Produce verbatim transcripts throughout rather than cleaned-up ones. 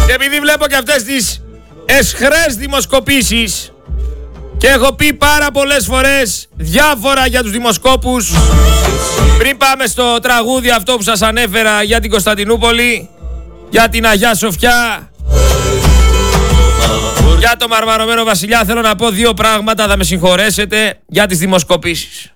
Και επειδή βλέπω και αυτές τις εσχρές δημοσκοπήσεις και έχω πει πάρα πολλές φορές διάφορα για τους δημοσκόπους, πριν πάμε στο τραγούδι αυτό που σας ανέφερα για την Κωνσταντινούπολη, για την Αγιά Σοφιά, για το μαρμαρωμένο βασιλιά, θέλω να πω δύο πράγματα, θα με συγχωρέσετε, για τις δημοσκοπήσεις.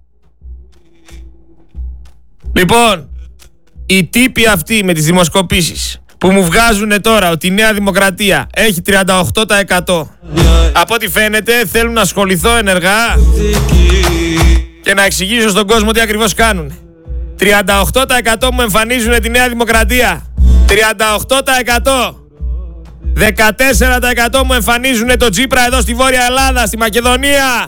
Λοιπόν, οι τύποι αυτοί με τις δημοσκοπήσεις που μου βγάζουν τώρα ότι η Νέα Δημοκρατία έχει τριάντα οκτώ τοις εκατό, από ό,τι φαίνεται θέλουν να ασχοληθώ ενεργά και να εξηγήσω στον κόσμο τι ακριβώς κάνουν. τριάντα οκτώ τοις εκατό μου εμφανίζουν τη Νέα Δημοκρατία, τριάντα οκτώ τοις εκατό. δεκατέσσερα τοις εκατό μου εμφανίζουν το Τσίπρα εδώ στη Βόρεια Ελλάδα, στη Μακεδονία.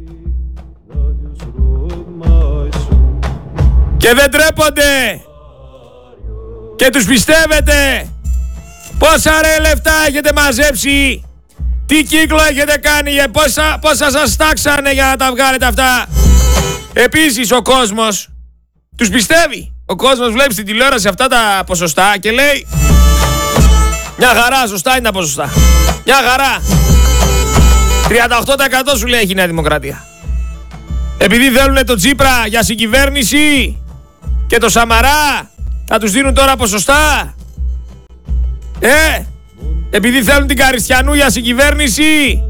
Και δεν τρέπονται. Και τους πιστεύετε. Πόσα ρε λεφτά έχετε μαζέψει. Τι κύκλο έχετε κάνει. Πόσα, πόσα σας τάξανε για να τα βγάλετε αυτά. Επίσης ο κόσμος τους πιστεύει. Ο κόσμος βλέπει στην τηλεόραση αυτά τα ποσοστά και λέει μια χαρά, σωστά είναι τα ποσοστά. Μια χαρά. τριάντα οκτώ τοις εκατό σου λέει έχει η Νέα Δημοκρατία. Επειδή θέλουν το Τσίπρα για συγκυβέρνηση και το Σαμαρά, θα τους δίνουν τώρα ποσοστά. Ε, επειδή θέλουν την Καριστιανού για συγκυβέρνηση,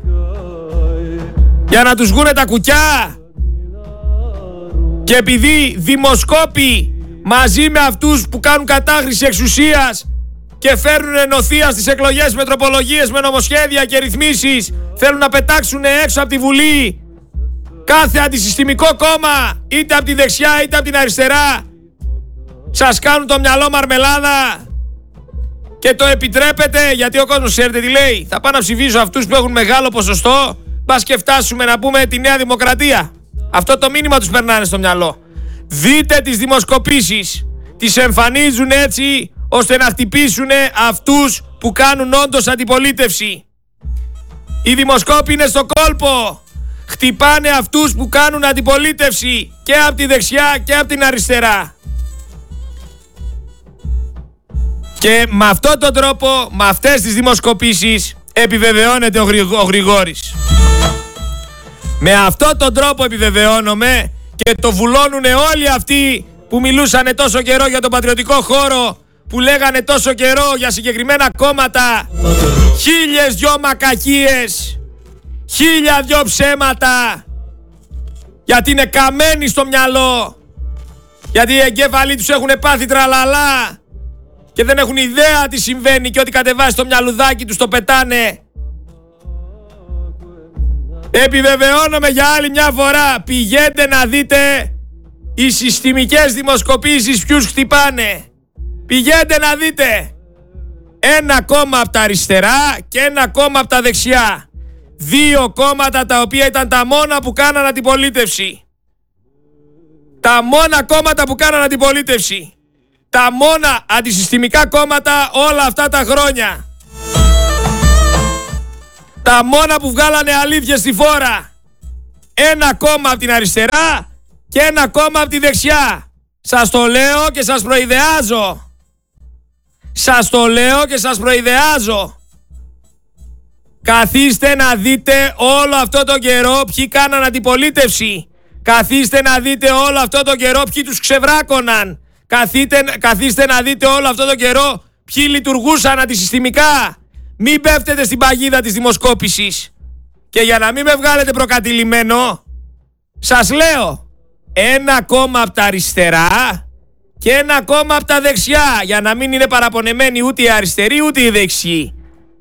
για να τους βγούνε τα κουκιά. Και επειδή δημοσκόποι μαζί με αυτούς που κάνουν κατάχρηση εξουσίας και φέρνουν ενωθεία στις εκλογές με τροπολογίες, με νομοσχέδια και ρυθμίσεις, θέλουν να πετάξουν έξω από τη Βουλή κάθε αντισυστημικό κόμμα, είτε από τη δεξιά είτε από την αριστερά. Σας κάνουν το μυαλό μαρμελάδα και το επιτρέπετε, γιατί ο κόσμος ξέρετε τι λέει. Θα πάω να ψηφίσω αυτούς που έχουν μεγάλο ποσοστό, μπας και φτάσουμε να πούμε τη Νέα Δημοκρατία. Αυτό το μήνυμα τους περνάνε στο μυαλό. Δείτε τις δημοσκοπήσεις, τις εμφανίζουν έτσι ώστε να χτυπήσουν αυτούς που κάνουν όντως αντιπολίτευση. Οι δημοσκόποι είναι στο κόλπο. Χτυπάνε αυτούς που κάνουν αντιπολίτευση και από τη δεξιά και από την αριστερά. Και με αυτόν τον τρόπο, με αυτές τις δημοσκοπήσεις, επιβεβαιώνεται ο, Γρηγ, ο Γρηγόρης. Με αυτόν τον τρόπο επιβεβαιώνομαι και το βουλώνουν όλοι αυτοί που μιλούσαν τόσο καιρό για τον πατριωτικό χώρο, που λέγανε τόσο καιρό για συγκεκριμένα κόμματα χίλιες δυο μακακίες, χίλια δυο ψέματα, γιατί είναι καμένοι στο μυαλό, γιατί οι εγκέφαλοι τους έχουν πάθει τραλαλά και δεν έχουν ιδέα τι συμβαίνει και ό,τι κατεβάζει στο μυαλουδάκι τους το πετάνε. Επιβεβαιώνομαι για άλλη μια φορά, πηγαίνετε να δείτε οι συστημικές δημοσκοπήσεις ποιους χτυπάνε. Πηγαίνετε να δείτε. Ένα κόμμα από τα αριστερά και ένα κόμμα από τα δεξιά. Δύο κόμματα τα οποία ήταν τα μόνα που κάναν αντιπολίτευση. Τα μόνα κόμματα που κάναν αντιπολίτευση. Τα μόνα αντισυστημικά κόμματα όλα αυτά τα χρόνια. Τα μόνα που βγάλανε αλήθειες στη φόρα. Ένα κόμμα από την αριστερά και ένα κόμμα από τη δεξιά. Σας το λέω και σας προειδεάζω. Σας το λέω και σας προειδεάζω. Καθίστε να δείτε όλο αυτό το καιρό ποιοι κάναν αντιπολίτευση. Καθίστε να δείτε όλο αυτό το καιρό ποιοι τους ξεβράκωναν. Καθίστε, καθίστε να δείτε όλο αυτό το καιρό ποιοι λειτουργούσαν αντισυστημικά. Μην πέφτετε στην παγίδα της δημοσκόπησης. Και για να μην με βγάλετε προκατηλημένο, σας λέω ένα κόμμα από τα αριστερά και ένα κόμμα από τα δεξιά, για να μην είναι παραπονεμένοι ούτε οι αριστεροί ούτε οι δεξιοί.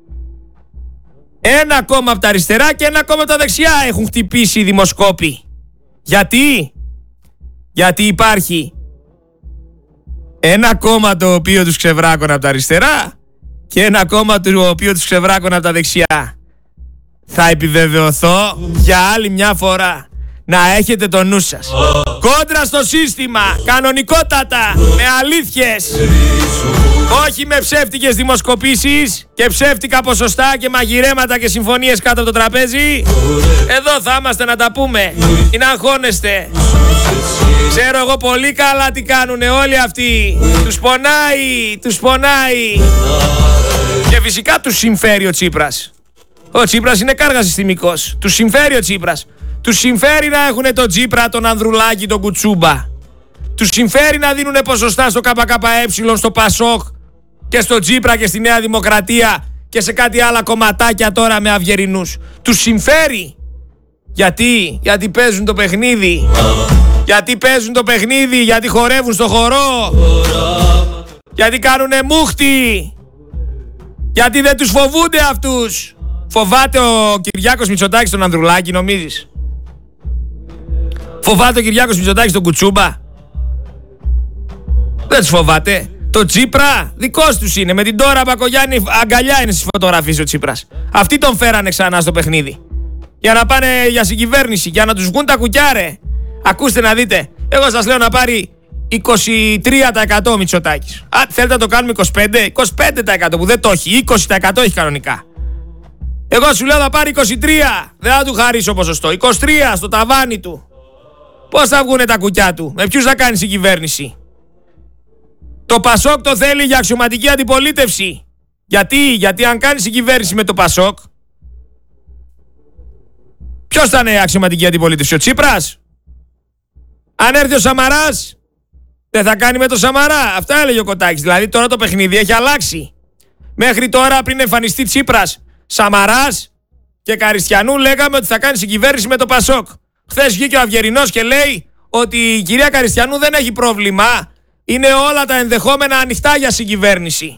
Ένα κόμμα από τα αριστερά και ένα κόμμα από τα δεξιά έχουν χτυπήσει οι δημοσκόποι. Γιατί? Γιατί υπάρχει ένα κόμμα το οποίο τους ξεβράκωνε από τα αριστερά και ένα κόμμα το οποίο τους ξεβράκωνε από τα δεξιά. Θα επιβεβαιωθώ για άλλη μια φορά. Να έχετε το νου σας. Κόντρα στο σύστημα, κανονικότατα, με αλήθειες. Όχι με ψεύτικες δημοσκοπήσεις και ψεύτικα ποσοστά και μαγειρέματα και συμφωνίες κάτω από το τραπέζι. Εδώ θα είμαστε να τα πούμε. Μην αγχώνεστε. Ξέρω εγώ πολύ καλά τι κάνουνε όλοι αυτοί. Τους πονάει, τους πονάει. φυσικά τους συμφέρει ο Τσίπρας. Ο Τσίπρας είναι κάργα συστημικός. Τους συμφέρει ο Τσίπρας. Τους συμφέρει να έχουν τον Τσίπρα, τον Ανδρουλάκη, τον Κουτσούμπα. Τους συμφέρει να δίνουν ποσοστά στο ΚΚΕ, στο Πασόκ και στο Τσίπρα και στη Νέα Δημοκρατία και σε κάτι άλλα κομματάκια τώρα με αυγερινούς. Τους συμφέρει. Γιατί, γιατί παίζουν το παιχνίδι. Γιατί παίζουν το παιχνίδι, γιατί χορεύουν στο χορό. Γιατί κάνουνε μούχτη. Γιατί δεν τους φοβούνται αυτούς. Φοβάται ο Κυριάκος Μητσοτάκης τον Ανδρουλάκη, νομίζεις? Φοβάται ο Κυριάκος Μητσοτάκης τον Κουτσούμπα? Δεν τους φοβάται. Το Τσίπρα δικός τους είναι. Με την Τώρα Μπακογιάννη αγκαλιά είναι στις φωτογραφίες ο Τσίπρας. Αυτοί τον φέρανε ξανά στο παιχνίδι. Για να πάνε για συγκυβέρνηση, για να τους βγουν τα κουκιά, ρε. Ακούστε να δείτε. Εγώ σας λέω να πάρει είκοσι τρία τοις εκατό Μητσοτάκης. Αν θέλετε να το κάνουμε είκοσι πέντε τοις εκατό, είκοσι πέντε τοις εκατό που δεν το έχει. είκοσι τοις εκατό έχει κανονικά. Εγώ σου λέω να πάρει είκοσι τρία τοις εκατό. Δεν θα του χαρίσω ποσοστό. είκοσι τρία τοις εκατό στο ταβάνι του. Πώς θα βγουνε τα κουκιά του? Με ποιους θα κάνει συγκυβέρνηση? Το Πασόκ το θέλει για αξιωματική αντιπολίτευση. Γιατί, γιατί αν κάνει συγκυβέρνηση με το Πασόκ, ποιος θα είναι αξιωματική αντιπολίτευση? Ο Τσίπρας? Αν έρθει ο Σαμαράς, δεν θα κάνει με το Σαμαρά? Αυτά έλεγε ο Κοτάκης. Δηλαδή τώρα το παιχνίδι έχει αλλάξει. Μέχρι τώρα, πριν εμφανιστεί Τσίπρας, Σαμαράς και Καριστιανού, λέγαμε ότι θα κάνει συγκυβέρνηση με το Πασόκ. Χθες βγήκε ο Αυγερινός και λέει ότι η κυρία Καριστιανού δεν έχει πρόβλημα. Είναι όλα τα ενδεχόμενα ανοιχτά για συγκυβέρνηση.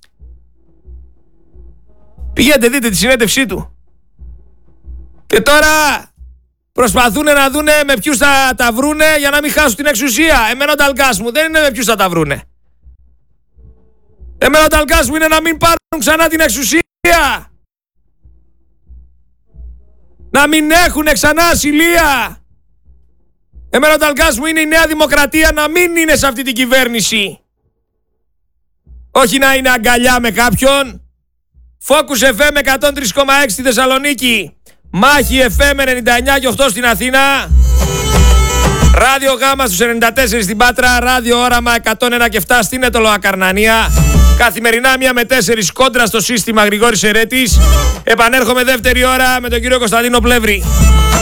Πηγαίνετε δείτε τη συνέντευξή του. Και τώρα προσπαθούν να δούνε με ποιους θα τα βρούνε για να μην χάσουν την εξουσία. Εμένα ο ταλκάς μου δεν είναι με ποιους θα τα βρούνε. Εμένα ο ταλκάς μου είναι να μην πάρουν ξανά την εξουσία. Να μην έχουν ξανά ασυλία. Εμένα ο ταλκάς μου είναι η Νέα Δημοκρατία να μην είναι σε αυτή την κυβέρνηση. Όχι να είναι αγκαλιά με κάποιον. Focus εφ εμ εκατόν τρία κόμμα έξι στη Θεσσαλονίκη. Μάχη εφ εμ ενενήντα εννιά και οκτώ στην Αθήνα. Ράδιο Γάμα στους ενενήντα τέσσερα στην Πάτρα. Ράδιο Όραμα εκατόν ένα και επτά στην Ετωλοακαρνανία. Καθημερινά μία με τέσσερις κόντρα στο σύστημα Γρηγόρης Ερέτης. Επανέρχομαι δεύτερη ώρα με τον κύριο Κωνσταντίνο Πλεύρη.